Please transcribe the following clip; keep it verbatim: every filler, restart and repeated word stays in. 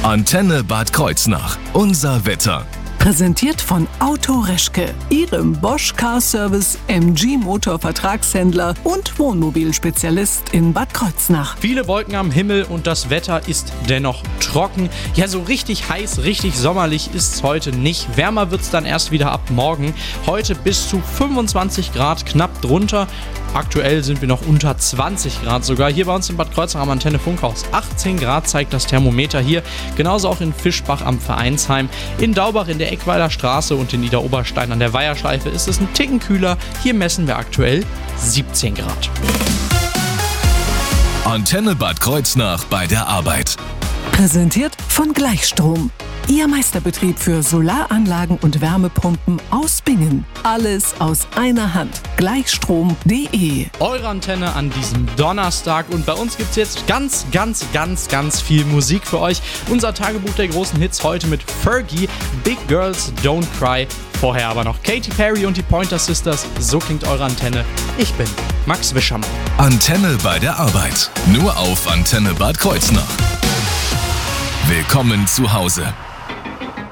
Antenne Bad Kreuznach. Unser Wetter. Präsentiert von Auto Reschke, Ihrem Bosch Car Service M G Motor Vertragshändler und Wohnmobilspezialist in Bad Kreuznach. Viele Wolken am Himmel und das Wetter ist dennoch trocken. Ja, so richtig heiß, richtig sommerlich ist es heute nicht. Wärmer wird es dann erst wieder ab morgen. Heute bis zu fünfundzwanzig Grad, knapp drunter. Aktuell sind wir noch unter zwanzig Grad sogar. Hier bei uns in Bad Kreuznach am Antenne Funkhaus. achtzehn Grad zeigt das Thermometer hier. Genauso auch in Fischbach am Vereinsheim. In Daubach in der Eckweiler Straße und in Niederoberstein an der Weiherschleife ist es ein Ticken kühler. Hier messen wir aktuell siebzehn Grad. Antenne Bad Kreuznach bei der Arbeit. Präsentiert von Gleichstrom. Ihr Meisterbetrieb für Solaranlagen und Wärmepumpen aus Bingen. Alles aus einer Hand. Gleichstrom punkt de. Eure Antenne an diesem Donnerstag und bei uns gibt es jetzt ganz, ganz, ganz, ganz viel Musik für euch. Unser Tagebuch der großen Hits heute mit Fergie, Big Girls Don't Cry. Vorher aber noch Katy Perry und die Pointer Sisters. So klingt eure Antenne. Ich bin Max Wischermann. Antenne bei der Arbeit. Nur auf Antenne Bad Kreuznach. Willkommen zu Hause.